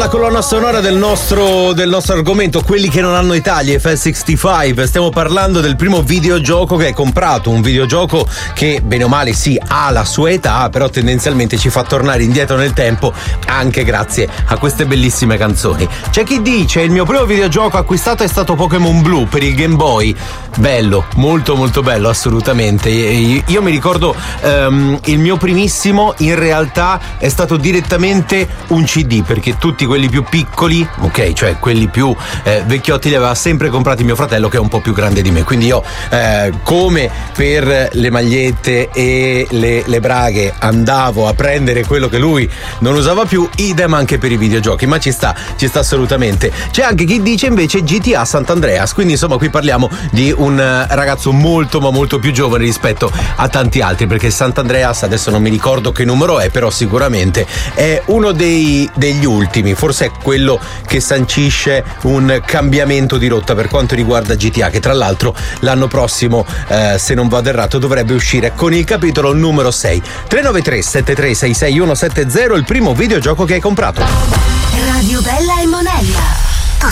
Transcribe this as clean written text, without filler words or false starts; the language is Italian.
colonna sonora del nostro argomento, quelli che non hanno Italia, FL65. Stiamo parlando del primo videogioco che hai comprato, un videogioco che bene o male sì ha la sua età, però tendenzialmente ci fa tornare indietro nel tempo anche grazie a queste bellissime canzoni. C'è chi dice: il mio primo videogioco acquistato è stato Pokémon Blue per il Game Boy. Bello, molto molto bello, assolutamente. Io mi ricordo il mio primissimo in realtà è stato direttamente un CD, perché tutti quelli più piccoli, ok, cioè quelli più vecchiotti li aveva sempre comprati mio fratello, che è un po' più grande di me, quindi io come per le magliette e le braghe andavo a prendere quello che lui non usava più, idem anche per i videogiochi, ma ci sta assolutamente. C'è anche chi dice invece GTA Sant'Andreas, quindi insomma qui parliamo di un ragazzo molto ma molto più giovane rispetto a tanti altri, perché Sant'Andreas adesso non mi ricordo che numero è, però sicuramente è uno degli ultimi, forse è quello che sancisce un cambiamento di rotta per quanto riguarda GTA, che tra l'altro l'anno prossimo, se non vado errato, dovrebbe uscire con il capitolo numero 6. 393 73 66170, il primo videogioco che hai comprato. Radio Bella e